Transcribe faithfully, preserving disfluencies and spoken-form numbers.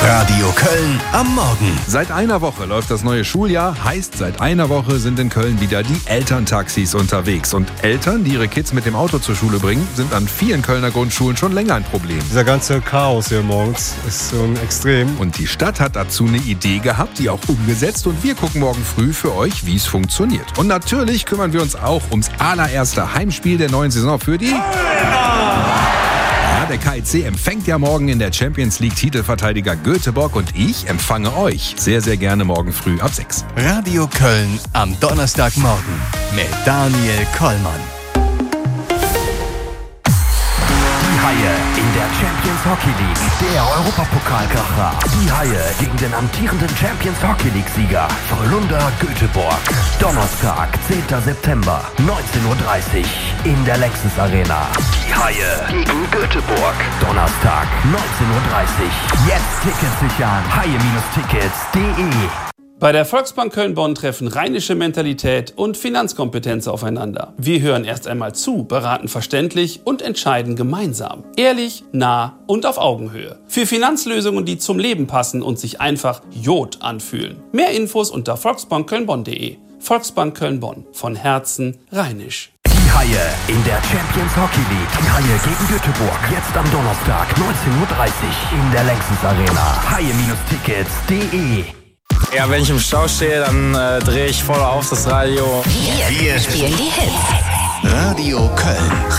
Radio Köln am Morgen. Seit einer Woche läuft das neue Schuljahr, heißt seit einer Woche sind in Köln wieder die Elterntaxis unterwegs. Und Eltern, die ihre Kids mit dem Auto zur Schule bringen, sind an vielen Kölner Grundschulen schon länger ein Problem. Dieser ganze Chaos hier morgens ist so ein Extrem. Und die Stadt hat dazu eine Idee gehabt, die auch umgesetzt, und wir gucken morgen früh für euch, wie es funktioniert. Und natürlich kümmern wir uns auch ums allererste Heimspiel der neuen Saison für die... Ja, der K I C empfängt ja morgen in der Champions League Titelverteidiger Göteborg, und ich empfange euch sehr, sehr gerne morgen früh ab sechs. Radio Köln am Donnerstagmorgen mit Daniel Kollmann. Die Haie in der Champions Hockey League, der Europapokalkracher. Die Haie gegen den amtierenden Champions Hockey League-Sieger Frölunda Göteborg. Donnerstag, zehnten September, neunzehn Uhr dreißig in der Lexus Arena. Die Haie gegen Göteborg. Donnerstag, neunzehn Uhr dreißig. Jetzt Tickets sichern. haie Tickets punkt de. Bei der Volksbank Köln-Bonn treffen rheinische Mentalität und Finanzkompetenz aufeinander. Wir hören erst einmal zu, beraten verständlich und entscheiden gemeinsam. Ehrlich, nah und auf Augenhöhe. Für Finanzlösungen, die zum Leben passen und sich einfach Jod anfühlen. Mehr Infos unter volksbank köln bonn punkt de. Volksbank Köln-Bonn. Von Herzen rheinisch. Die Haie in der Champions Hockey League. Die Haie gegen Göteborg. Jetzt am Donnerstag, neunzehn Uhr dreißig in der Lexus Arena. haie Tickets punkt de. Ja, wenn ich im Stau stehe, dann äh, drehe ich voll auf das Radio. Wir, Wir spielen die Hits. Radio Köln.